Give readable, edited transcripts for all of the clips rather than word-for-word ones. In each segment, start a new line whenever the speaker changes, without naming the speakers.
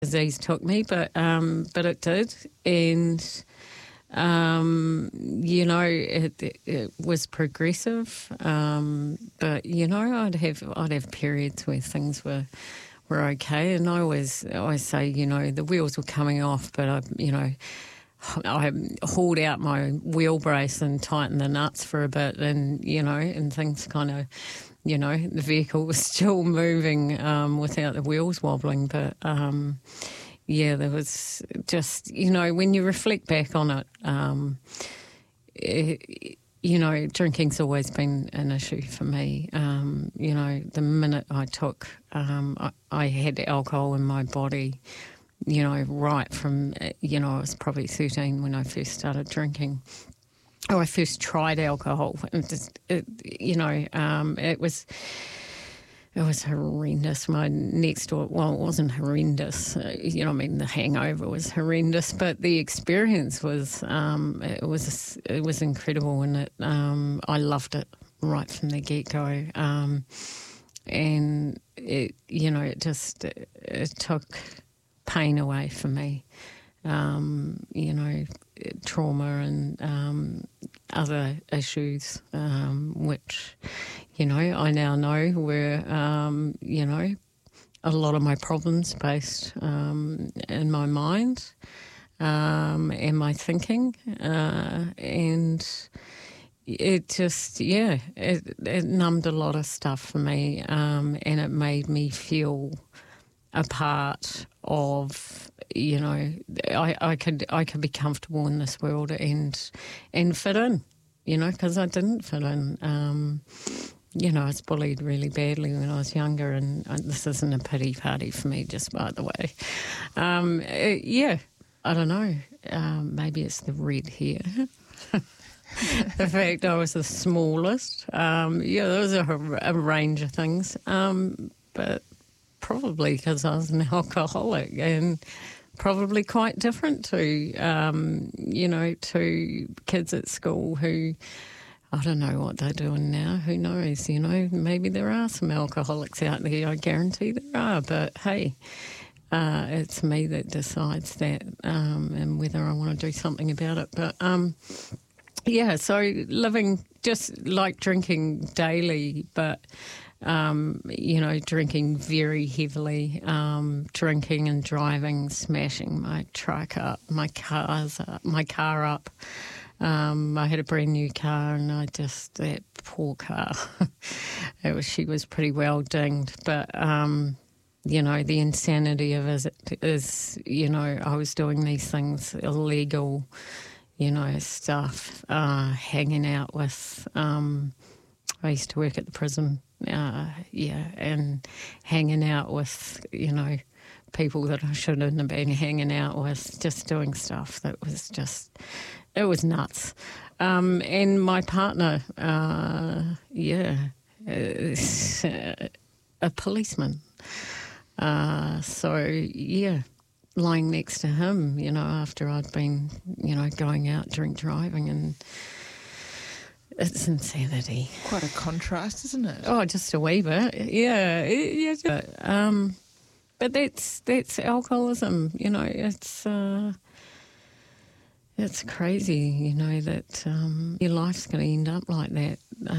disease took me, but it did, and it was progressive. But I'd have periods where things were okay, and I always say, the wheels were coming off, but I hauled out my wheel brace and tightened the nuts for a bit, and and things kind of, the vehicle was still moving without the wheels wobbling. But there was just, when you reflect back on it, drinking's always been an issue for me. The minute I took, I had alcohol in my body, right from, I was probably 13 when I first started drinking. Oh, I first tried alcohol, and it was horrendous. My next door, well, it wasn't horrendous. The hangover was horrendous, but the experience was, it was incredible, and I loved it right from the get-go. And it took pain away from me. Trauma and other issues, which, I now know were, a lot of my problems based in my mind and my thinking. And it just, it numbed a lot of stuff for me, and it made me feel a part of, I could be comfortable in this world and fit in, because I didn't fit in. I was bullied really badly when I was younger, and this isn't a pity party for me, just by the way. I don't know. Maybe it's the red hair. The fact I was the smallest. There was a range of things. But probably because I was an alcoholic, and probably quite different to, to kids at school who, I don't know what they're doing now. Who knows? Maybe there are some alcoholics out there. I guarantee there are. But hey, it's me that decides that, and whether I want to do something about it. But so living just like drinking daily, but drinking very heavily, drinking and driving, smashing my truck up, my car up. I had a brand new car, and that poor car, she was pretty well dinged. But, the insanity of it is, I was doing these things, illegal, stuff, hanging out with, I used to work at the prison, and hanging out with, people that I shouldn't have been hanging out with, just doing stuff that was just, it was nuts. And my partner, is a policeman. Lying next to him, after I'd been, going out driving, and it's insanity.
Quite a contrast, isn't it?
Oh, just a wee bit. Yeah. But that's alcoholism. It's crazy. That your life's going to end up like that.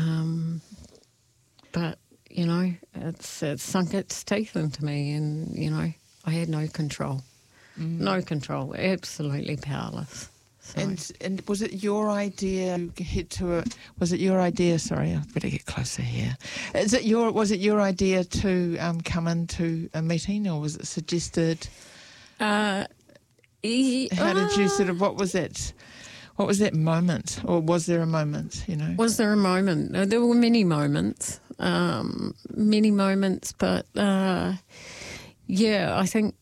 But it's sunk its teeth into me, and I had no control. No control. Absolutely powerless. So.
And was it your idea to head to a? Was it your idea? Sorry, I better get closer here. Was it your idea to come into a meeting, or was it suggested? How did you sort of? What was that? What was that moment, or was there a moment?
Was there a moment? There were many moments, but I think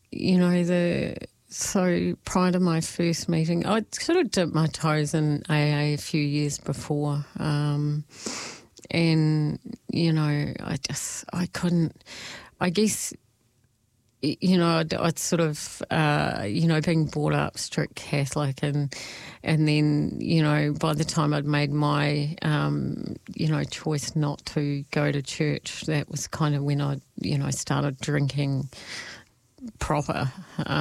So prior to my first meeting, I'd sort of dipped my toes in AA a few years before, and I couldn't. I guess I'd sort of being brought up strict Catholic, and then by the time I'd made my choice not to go to church, that was kind of when I started drinking proper.